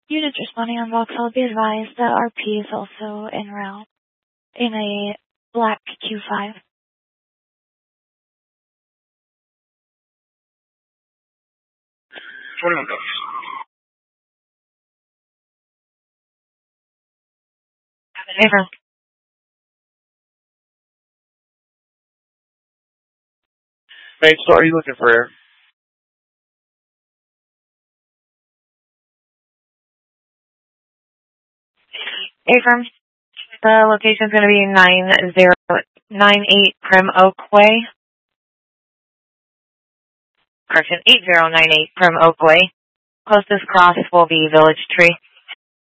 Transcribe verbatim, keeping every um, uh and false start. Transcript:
Units responding on Vauxhall, be advised that R P is also en route in a black Q five. twenty-one bucks. Affirm. Hey, so are you looking for air? Affirm. The location is going to be nine zero nine eight Prim Oak Way. Correction, eight zero nine eight Prim Oak Way. Closest cross will be Village Tree.